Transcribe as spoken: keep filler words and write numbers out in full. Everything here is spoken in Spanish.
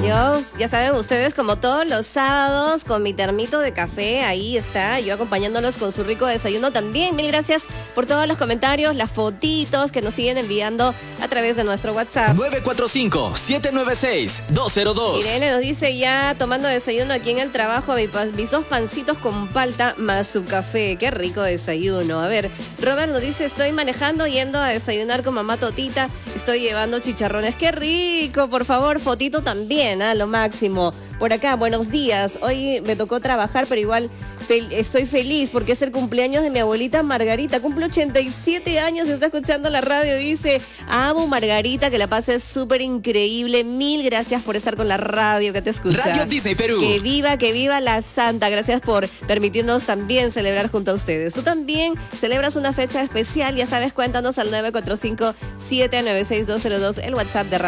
cumpleaños. Ya saben ustedes, como todos los sábados, con mi termito de café, ahí está, yo acompañándolos con su rico desayuno también. Mil gracias por todos los comentarios, las fotitos que nos siguen enviando a través de nuestro WhatsApp. nueve cuatro cinco, siete nueve seis, dos cero dos. Irene nos dice, ya tomando desayuno aquí en el trabajo, mis dos pancitos con palta más su café. Qué rico desayuno. A ver, Robert nos dice, estoy manejando, yendo a desayunar con mamá Totita, estoy llevando chicharrones. Qué rico, por favor, fotito también, a ¿eh? Lo máximo. Por acá, buenos días. Hoy me tocó trabajar, pero igual fel- estoy feliz porque es el cumpleaños de mi abuelita Margarita. Cumple ochenta y siete años, está escuchando la radio. Dice, amo Margarita, que la pases súper increíble. Mil gracias por estar con la radio que te escucha. Radio Disney Perú. Que viva, que viva la Santa. Gracias por permitirnos también celebrar junto a ustedes. Tú también celebras una fecha especial. Ya sabes, cuéntanos al nueve cuatro cinco, siete nueve seis, dos cero dos, el WhatsApp de Radio.